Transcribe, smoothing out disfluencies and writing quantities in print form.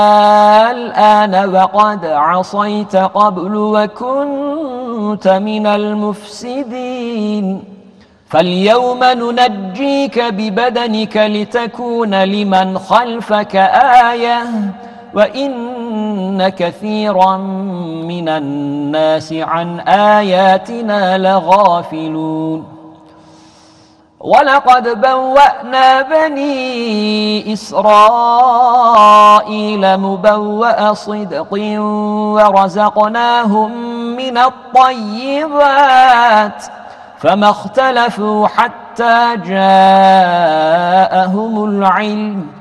الآن وقد عصيت قبل وكنت من المفسدين فاليوم ننجيك ببدنك لتكون لمن خلفك آية وإن كثيرا من الناس عن آياتنا لغافلون ولقد بوأنا بني إسرائيل مبوأ صدق ورزقناهم من الطيبات فما اختلفوا حتى جاءهم العلم